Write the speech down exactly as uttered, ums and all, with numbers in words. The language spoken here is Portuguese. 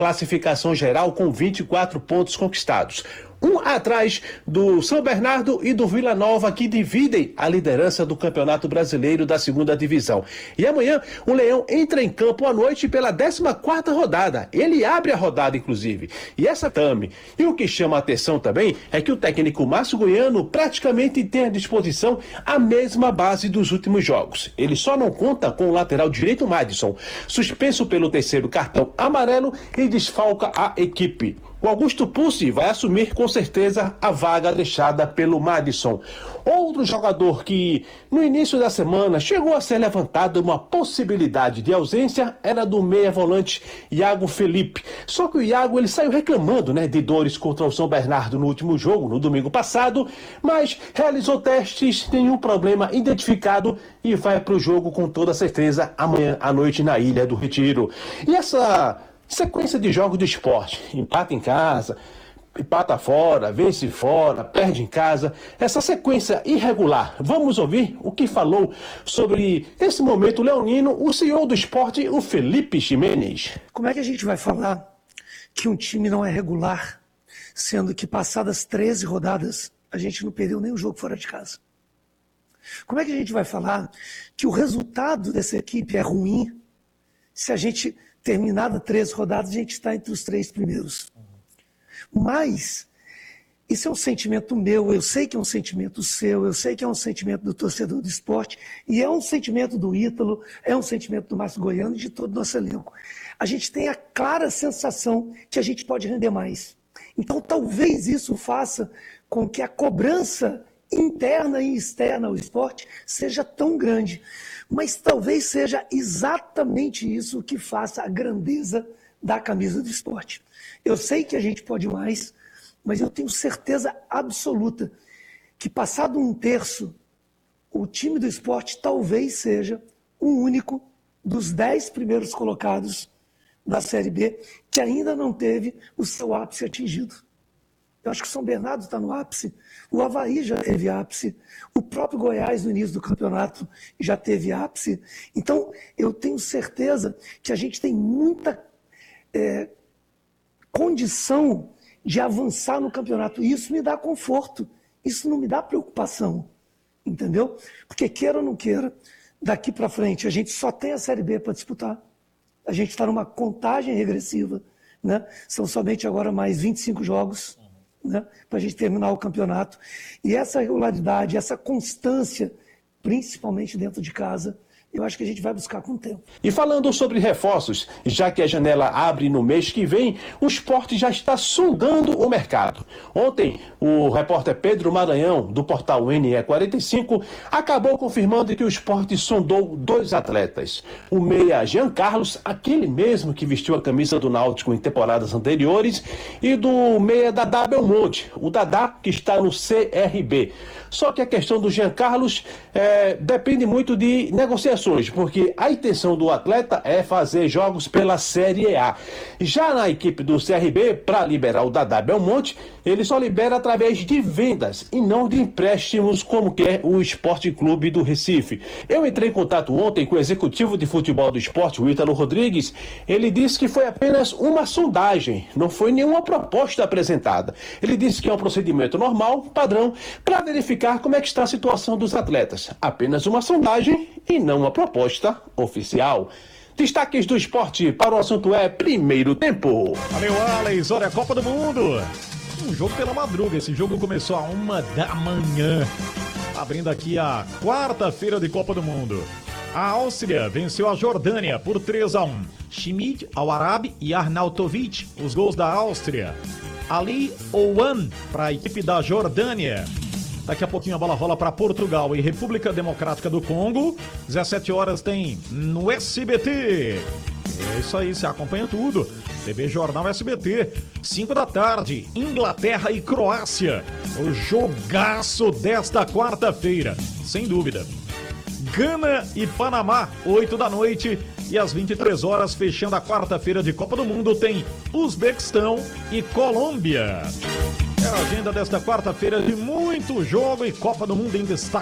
classificação geral com vinte e quatro pontos conquistados. Um atrás do São Bernardo e do Vila Nova, que dividem a liderança do Campeonato Brasileiro da segunda Divisão. E amanhã o Leão entra em campo à noite pela décima quarta rodada. Ele abre a rodada, inclusive. E essa tame. E o que chama a atenção também é que o técnico Márcio Goiano praticamente tem à disposição a mesma base dos últimos jogos. Ele só não conta com o lateral direito Madison, suspenso pelo terceiro cartão amarelo, e desfalca a equipe. O Augusto Pucci vai assumir com certeza a vaga deixada pelo Madison. Outro jogador que no início da semana chegou a ser levantado uma possibilidade de ausência era do meia-volante Iago Felipe. Só que o Iago ele saiu reclamando, né, de dores contra o São Bernardo no último jogo, no domingo passado, mas realizou testes, nenhum problema identificado e vai para o jogo com toda certeza amanhã à noite na Ilha do Retiro. E essa sequência de jogos do esporte, empata em casa, empata fora, vence fora, perde em casa, essa sequência irregular. Vamos ouvir o que falou sobre esse momento leonino o C E O do esporte, o Felipe Ximenes. Como é que a gente vai falar que um time não é regular, sendo que passadas treze rodadas a gente não perdeu nem um jogo fora de casa? Como é que a gente vai falar que o resultado dessa equipe é ruim se a gente, terminada treze rodadas, a gente está entre os três primeiros? Mas isso é um sentimento meu, eu sei que é um sentimento seu, eu sei que é um sentimento do torcedor do esporte, e é um sentimento do Ítalo, é um sentimento do Márcio Goiano e de todo o nosso elenco. A gente tem a clara sensação que a gente pode render mais. Então talvez isso faça com que a cobrança interna e externa ao esporte seja tão grande. Mas talvez seja exatamente isso que faça a grandeza da camisa do esporte. Eu sei que a gente pode mais, mas eu tenho certeza absoluta que, passado um terço, o time do esporte talvez seja o único dos dez primeiros colocados da Série B que ainda não teve o seu ápice atingido. Eu acho que o São Bernardo está no ápice, o Avaí já teve ápice, o próprio Goiás no início do campeonato já teve ápice. Então, eu tenho certeza que a gente tem muita é, condição de avançar no campeonato. E isso me dá conforto, isso não me dá preocupação, entendeu? Porque queira ou não queira, daqui para frente a gente só tem a Série B para disputar. A gente está numa contagem regressiva, né? São somente agora mais vinte e cinco jogos, né, para a gente terminar o campeonato. E essa regularidade, essa constância, principalmente dentro de casa, eu acho que a gente vai buscar com o tempo. E falando sobre reforços, já que a janela abre no mês que vem, o esporte já está sondando o mercado. Ontem, o repórter Pedro Maranhão, do portal N E quarenta e cinco, acabou confirmando que o esporte sondou dois atletas. O meia Jean Carlos, aquele mesmo que vestiu a camisa do Náutico em temporadas anteriores, e do meia Dadá Belmonte, o Dadá que está no C R B. Só que a questão do Jean Carlos é, depende muito de negociações, porque a intenção do atleta é fazer jogos pela Série A. Já na equipe do C R B, para liberar o Dadá Belmonte, ele só libera através de vendas e não de empréstimos, como quer o Esporte Clube do Recife. Eu entrei em contato ontem com o executivo de futebol do esporte, o Ítalo Rodrigues. Ele disse que foi apenas uma sondagem, não foi nenhuma proposta apresentada. Ele disse que é um procedimento normal, padrão, para verificar como é que está a situação dos atletas. Apenas uma sondagem e não uma proposta oficial. Destaques do esporte para o assunto é Primeiro Tempo. Valeu, Alex. Olha, a Copa do Mundo. Um jogo pela madruga. Esse jogo começou a uma da manhã. Abrindo aqui a quarta-feira de Copa do Mundo. A Áustria venceu a Jordânia por três a um. Schmid, Al-Arabi e Arnautovic, os gols da Áustria. Ali Ouan para a equipe da Jordânia. Daqui a pouquinho a bola rola para Portugal e República Democrática do Congo. dezessete horas tem no S B T. É isso aí, você acompanha tudo. T V Jornal S B T. cinco da tarde, Inglaterra e Croácia. O jogaço desta quarta-feira, sem dúvida. Gana e Panamá, oito da noite. E às vinte e três horas, fechando a quarta-feira de Copa do Mundo, tem Uzbequistão e Colômbia. É a agenda desta quarta-feira de muito jogo e Copa do Mundo em destaque.